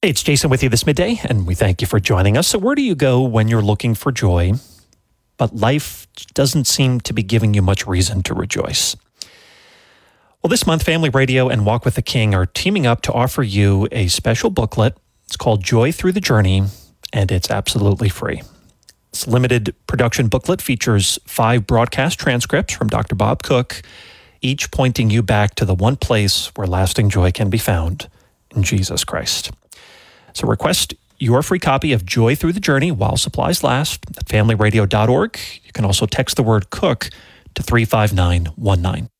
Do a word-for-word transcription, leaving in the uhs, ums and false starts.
Hey, it's Jason with you this midday, and we thank you for joining us. So where do you go when you're looking for joy, but life doesn't seem to be giving you much reason to rejoice? Well, this month, Family Radio and Walk with the King are teaming up to offer you a special booklet. It's called Joy Through the Journey, and it's absolutely free. This limited production booklet features five broadcast transcripts from Doctor Bob Cook, each pointing you back to the one place where lasting joy can be found in Jesus Christ. So request your free copy of Joy Through the Journey while supplies last at family radio dot org. You can also text the word COOK to three five nine one nine.